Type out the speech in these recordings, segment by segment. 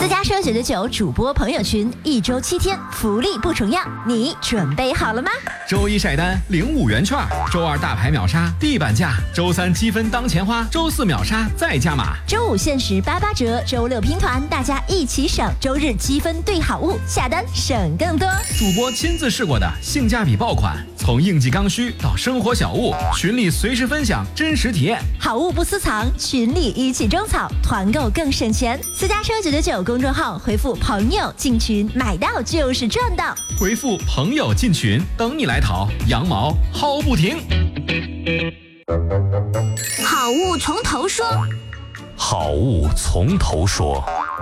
私家车999主播朋友群，1周7天，福利不重样，你准备好了吗？ 周一晒单领5元券，周二大牌秒杀地板价，周三积分当钱花，周四秒杀再加码， 周5限时88折，周6拼团，大家一起省，周日积分兑好物，下单省更多。 主播亲自试过的性价比爆款，从应季刚需到生活小物，群里随时分享真实体验， 好物不私藏，群里一起种草，团购更省钱。私家车999公众号回复朋友进群，买到就是赚到。 回复朋友进群，等你来淘，羊毛薅不停。 好物从头说， 好物从头说。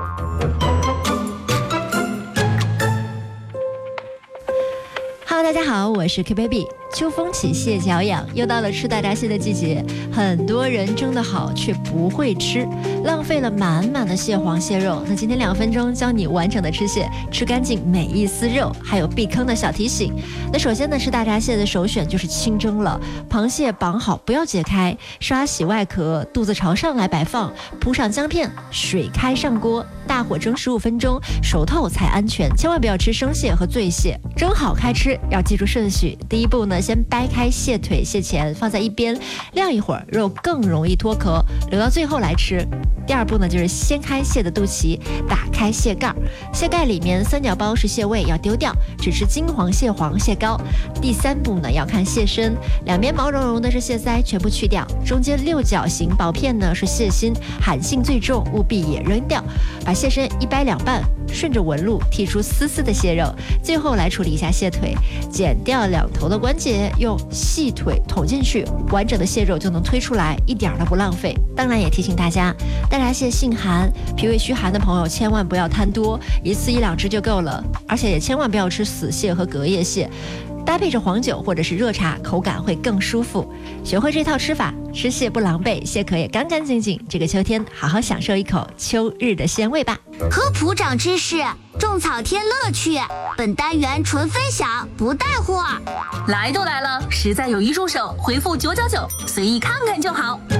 Hello， 大家好，我是 K Baby。秋风起，蟹脚痒，又到了吃大闸蟹的季节，很多人蒸得好却不会吃，浪费了满满的蟹黄蟹肉。那今天2分钟教你完整的吃蟹，吃干净每一丝肉，还有避坑的小提醒。那首先呢，吃大闸蟹的首选就是清蒸了，螃蟹绑好不要解开，刷洗外壳，肚子朝上来摆放，铺上姜片，水开上锅，大火蒸15分钟，熟透才安全。千万不要吃生蟹和醉蟹，蒸好开吃要记住顺序。第一步呢，先掰开蟹腿蟹钳放在一边晾一会儿，肉更容易脱壳，留到最后来吃。第二步呢，就是掀开蟹的肚脐，打开蟹盖，蟹盖里面3角包是蟹胃要丢掉，只吃金黄蟹黄蟹膏。第3步呢，要看蟹身，两边毛茸茸的是蟹腮，全部去掉，中间6角形薄片呢是蟹心，寒性最重，务必也扔掉。把蟹身一掰2半，顺着纹路剔出丝丝的蟹肉，最后来处理一下蟹腿，剪掉2头的关节，用细腿捅进去，完整的蟹肉就能推出来，一点都不浪费。当然也提醒大家，大闸蟹性寒，脾胃虚寒的朋友千万不要贪多，一次1、2只就够了，而且也千万不要吃死蟹和隔夜蟹，搭配着黄酒或者是热茶，口感会更舒服。学会这套吃法，吃蟹不狼狈，蟹壳也干干净净。这个秋天，好好享受一口秋日的鲜味吧。 科普长知识，种草添乐趣。本单元纯分享，不带货。 来都来了，实在有一入手，回复999，随意看看就好。